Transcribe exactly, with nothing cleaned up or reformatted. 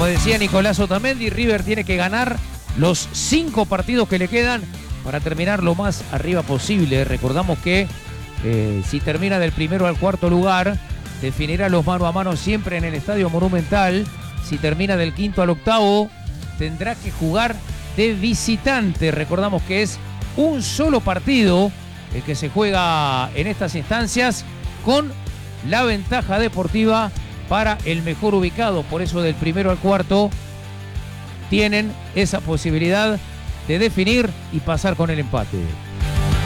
Como decía Nicolás Otamendi, River tiene que ganar los cinco partidos que le quedan para terminar lo más arriba posible. Recordamos que eh, si termina del primero al cuarto lugar, definirá los mano a mano siempre en el Estadio Monumental. Si termina del quinto al octavo, tendrá que jugar de visitante. Recordamos que es un solo partido el que se juega en estas instancias, con la ventaja deportiva para el mejor ubicado. Por eso del primero al cuarto tienen esa posibilidad de definir y pasar con el empate.